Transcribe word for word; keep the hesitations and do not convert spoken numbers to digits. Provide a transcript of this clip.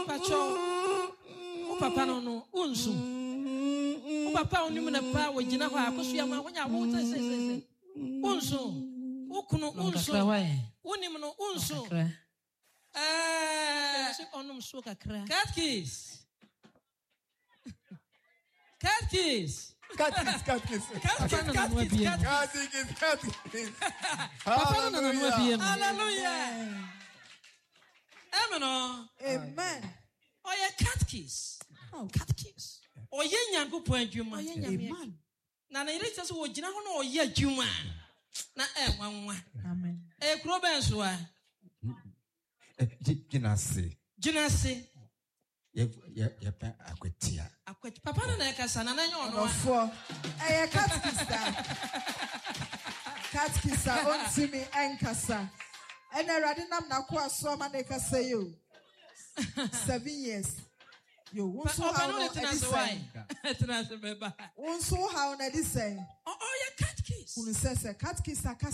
Pacho. O papa no no unsu. O papa oni mu na pa wo gina ho akoso ya ma wonya wo se se se. Unsu. Ukunu unsu. Unim no unsu. Eh, onum so kakra. Catkis. Catkis. Catkis, catkis. Catkis, catkis, catkis. Hallelujah. Hallelujah. Amen. Amen. Oh yeah, catkis. Oh, catkis. Oh yeah, nyangu po adwuma. Amen. Na na ire tse wo gina ho na oh yeah adwuma. Na eh wanwa. Amen. Eh kuro ben so a. Ginase. Ginase. Ye ye ye pa akwetia. Akweti papa na na kasa na na nyo no. Ofo. Eh catkisa. Catkisa ontimi enkasa. Ena radi nam na kwa so ma na kasa yo. Seven years. Yo, wonso how no edisay. Etina se beba. Wonso how na edisay. Oh oh ya catkis. Unu sese catkisa